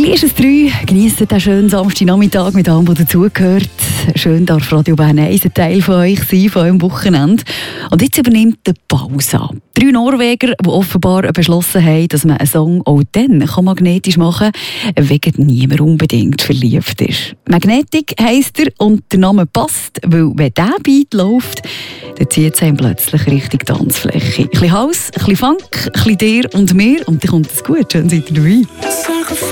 Gleich ist es 3, geniessen den schönen Samstagnachmittag mit allem, was dazugehört. Schön darf Radio Bern 1 ein Teil von euch sein, von eurem Wochenende. Und jetzt übernimmt der Pausa. 3 Norweger, die offenbar beschlossen haben, dass man einen Song auch dann magnetisch machen kann, wegen niemand unbedingt verliebt ist. Magnetic heisst er und der Name passt, weil wenn dieser Beat läuft, dann zieht es einem plötzlich Richtung Tanzfläche. Ein bisschen Haus, ein bisschen Funk, ein bisschen dir und mir und dann kommt es gut. Schön seid ihr dabei.